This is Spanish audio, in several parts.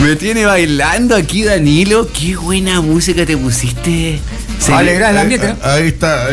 Me tiene bailando aquí, Danilo. Qué buena música te pusiste. Alegrar el ambiente. Ahí está.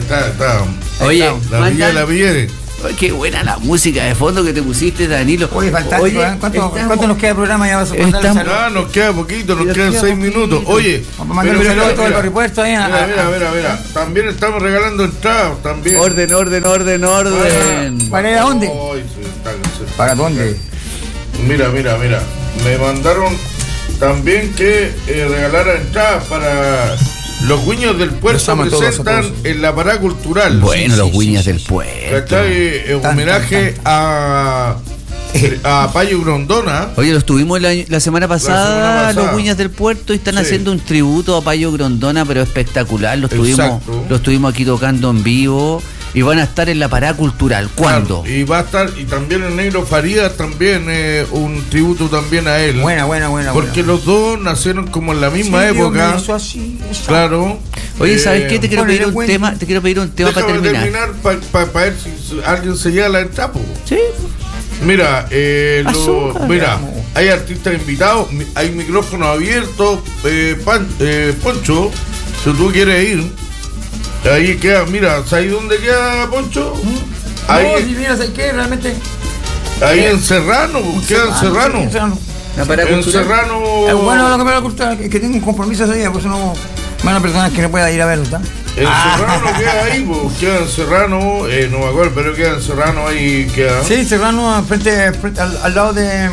Oye, La pillé. Ay, qué buena la música de fondo que te pusiste, Danilo. Oye, fantástico. Oye, ¿Cuánto nos queda de programa? Ya vas a mandar el saludo. Nos queda poquito, nos quedan 6 minutos. Oye, vamos a mandar un saludo a todo el aeropuerto ahí. Mira. También estamos regalando entradas. También. Orden. ¿Para ir a dónde? ¿Para dónde? Mira. Me mandaron también que regalara entradas para los Guiñas del Puerto. Presentan en la parada cultural. Bueno, los Guiñas del Puerto. ¿Cachai? Homenaje a Payo Grondona. Oye, los tuvimos la semana pasada, los Guiñas del Puerto, y están haciendo un tributo a Payo Grondona, pero espectacular. Los tuvimos aquí tocando en vivo. Y van a estar en la parada cultural. ¿Cuándo? Claro, y va a estar, y también el Negro Farías, también un tributo también a él. Buena. Porque los dos nacieron como en la misma época. Claro. Oye, ¿sabes qué? Te quiero pedir un tema para terminar. Para ver si alguien se lleva la entrada. Sí. Mira, hay artistas invitados, hay micrófonos abiertos. Poncho, si tú quieres ir. Ahí queda, mira, ¿sabes dónde queda, Poncho? Ahí, no, si mira, ¿sabes qué? Realmente. Ahí en Serrano, queda en Serrano. En Serrano. Bueno, lo que me gusta es que tengo un compromiso ese día, por eso no. Bueno, personas que no pueda ir a verlo, ¿está? En Serrano queda ahí, pues, queda en Serrano, no me acuerdo, pero queda en Serrano, ahí queda. Sí, Serrano, frente al lado de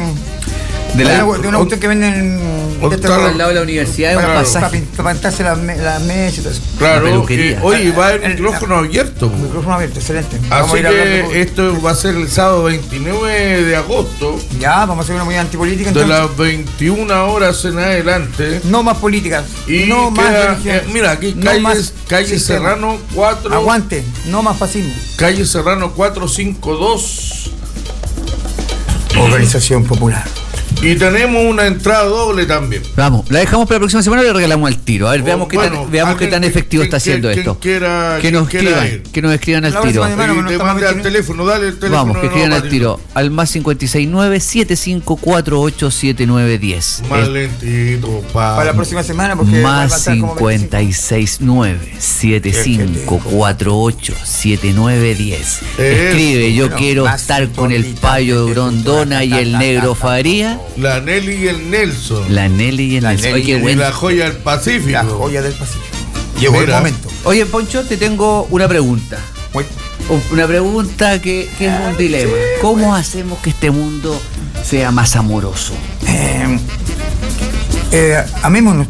una cuestión que venden al lado de la universidad, para, un pasaje para pintarse las mesas y todo eso. Claro, oye, va a haber micrófono abierto. Micrófono abierto, excelente. Así que esto va a ser el sábado 29 de agosto. Ya, vamos a hacer una muy antipolítica. De las 21 horas en adelante. No más políticas. Y no más religión. Mira, aquí calle Serrano 4. Aguante, no más fascismo. Calle Serrano 452. Organización Popular. Y tenemos una entrada doble también. Vamos, la dejamos para la próxima semana y la regalamos al tiro. A ver, veamos qué tan efectivo está haciendo esto. Que nos escriban al tiro. Te mande al teléfono, dale el teléfono. Vamos, que escriban al tiro. Al más 569-7548-7910. Más lentito, para la próxima semana, porque más 569-7548-7910. Escribe, yo quiero estar con el Payo Grondona y el Negro Farías. La Nelly y el Nelson. Oye, y la joya del Pacífico. La joya del Pacífico. Llegó el momento. Oye, Poncho, te tengo una pregunta. Una pregunta que es un dilema. ¿Cómo hacemos que este mundo sea más amoroso? Amémonos.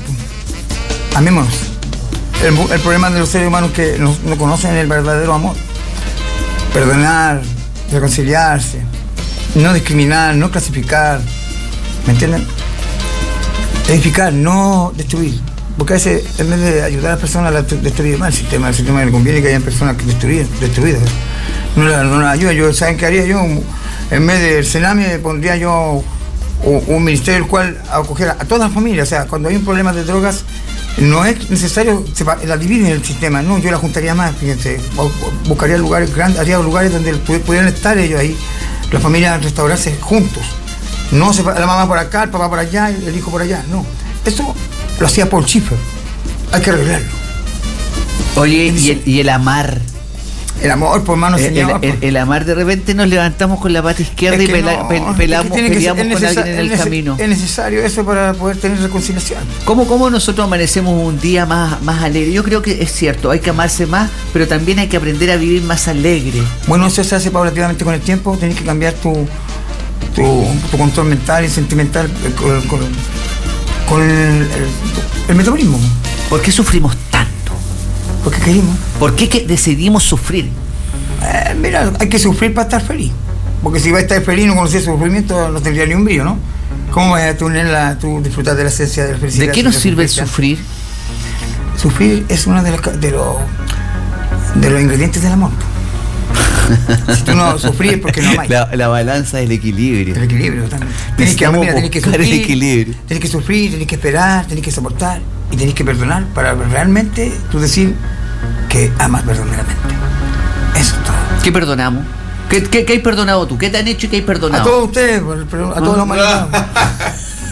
El problema de los seres humanos es que no conocen el verdadero amor. Perdonar, reconciliarse, no discriminar, no clasificar. ¿Me entienden? Edificar, no destruir. Porque a veces, en vez de ayudar a las personas a destruir más el sistema le conviene que hayan personas destruidas. No la ayuda. ¿Saben qué haría yo? En vez del Sename pondría yo un ministerio el cual acogiera a todas las familias. O sea, cuando hay un problema de drogas, no es necesario la dividir en el sistema. No, yo la juntaría más. Fíjense, buscaría lugares grandes, haría lugares donde pudieran estar ellos ahí, las familias restaurarse juntos. No la mamá por acá, el papá por allá, el hijo por allá. No, eso lo hacía Paul Schiffer. Hay que arreglarlo. Oye, ¿y el amar? El amor, por mano, señor. El amar, de repente nos levantamos con la pata izquierda y peleamos con alguien en el camino. Es necesario eso para poder tener reconciliación. ¿Cómo nosotros amanecemos un día más alegre? Yo creo que es cierto, hay que amarse más, pero también hay que aprender a vivir más alegre. Bueno, eso se hace paulatinamente con el tiempo. Tienes que cambiar tu control mental y sentimental con el metabolismo. ¿Por qué sufrimos tanto? Porque querimos. ¿Por qué decidimos sufrir? Mira, hay que sufrir para estar feliz. Porque si vas a estar feliz y no conoces el sufrimiento, no tendría ni un brillo, ¿no? ¿Cómo vas a tú disfrutar de la esencia de la felicidad? ¿De qué nos sirve el sufrir? Sufrir es uno de los ingredientes del amor. Si tú no sufrís es porque no amas. La balanza del equilibrio. El equilibrio también. Tienes que sufrir, el equilibrio. Tienes que sufrir, tienes que esperar, tienes que soportar y tienes que perdonar para realmente tú decir que amas verdaderamente. Eso es todo. ¿Qué perdonamos? ¿Qué hay perdonado tú? ¿Qué te han hecho y qué hay perdonado? A todos ustedes, a todos los humanidad.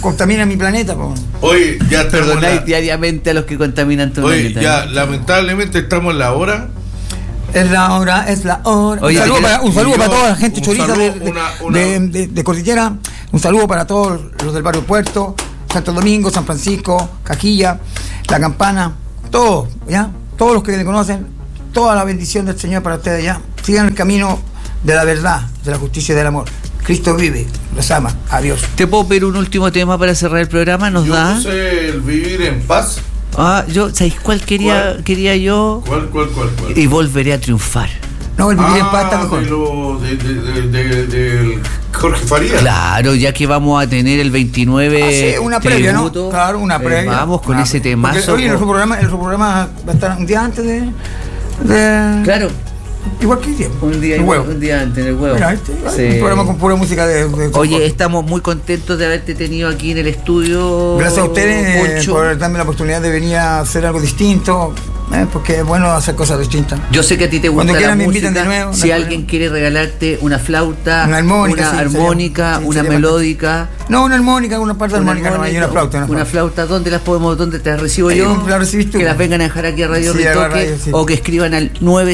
contaminan mi planeta. Po. Oye, ya perdonáis diariamente a los que contaminan tu planeta. Oye, ya lamentablemente estamos en la hora. Es la hora. Oye, un saludo para toda la gente choriza de Cordillera. Un saludo para todos los del barrio Puerto, Santo Domingo, San Francisco, Cajilla, La Campana, todos, ¿ya? Todos los que me conocen, toda la bendición del Señor para ustedes, ¿ya? Sigan el camino de la verdad, de la justicia y del amor. Cristo vive, los ama. Adiós. ¿Te puedo pedir un último tema para cerrar el programa? ¿Nos da? Yo puse el vivir en paz. ¿Sabéis cuál quería yo? ¿Cuál? Y volveré a triunfar. No, el vivir en paz está mejor. De Jorge Farías. Claro, ya que vamos a tener el 29 sí, una previa, tributo, ¿no? Claro, una previa. Vamos con ese temazo. Oye, nuestro programa va a estar un día antes de claro. Igual que el tiempo. Un día antes en el huevo. Mira, un programa con pura música de Oye, estamos muy contentos de haberte tenido aquí en el estudio. Gracias a ustedes por darme la oportunidad de venir a hacer algo distinto, porque es bueno hacer cosas distintas. Yo sé que a ti te gusta la música. De nuevo, si alguien quiere regalarte una flauta, una armónica, una melódica. No, una armónica, una parte de armónica, y una flauta. Una flauta, ¿dónde te las recibo yo? La recibís tú. Que las vengan a dejar aquí a Radio Ritoque, o que escriban al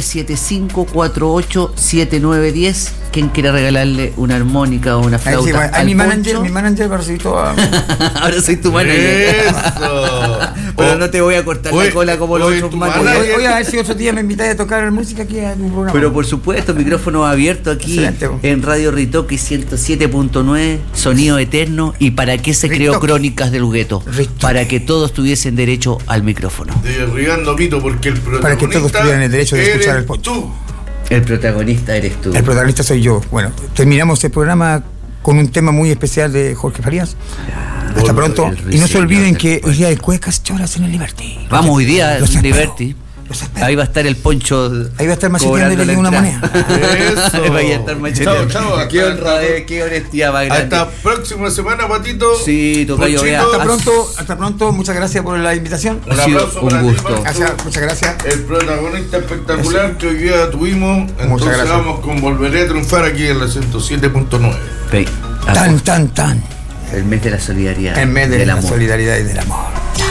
975-487910. ¿Quién quiere regalarle una armónica o una flauta? Mi manager va a recibir todo. Ahora soy tu manager. Eso. Pero no te voy a cortar la cola como los otros managers. Voy a ver si otro día me invitáis a tocar música aquí en un programa. Pero por supuesto, micrófono abierto aquí. Excelente. En Radio Ritoque 107.9, sonido eterno. ¿Y para qué se creó Crónicas del Gueto? Para que todos tuviesen derecho al micrófono. Derribando mito, porque el protagonista para que todos tuvieran el derecho de escuchar el podcast. El protagonista eres tú. El protagonista soy yo. Bueno, terminamos el programa con un tema muy especial de Jorge Farías. Hasta pronto. Y no se olviden que hoy día hay cuecas choras en el Liberty. Vamos, hoy día en Liberty. Ahí va a estar el Poncho. Ahí va a estar macheteándole una moneda. Eso. Ahí va a estar macheteando. Chao. Qué honradez, qué honestidad más grande. Hasta próxima semana, Patito. Sí, tocayo. Hasta pronto. Muchas gracias por la invitación. Un aplauso para un gusto. Muchas gracias. El protagonista espectacular que hoy día tuvimos. Muchas gracias. Vamos con Volveré a Triunfar aquí en la 107.9. Tan. El mes de la solidaridad. El mes de la solidaridad y del amor.